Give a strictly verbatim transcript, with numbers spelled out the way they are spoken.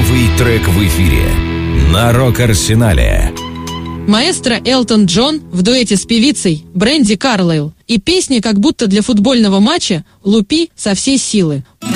Новый трек в эфире на Рок-Арсенале. Маэстро Элтон Джон в дуэте с певицей Брэнди Карлайл и песни как будто для футбольного матча «Лупи со всей силы».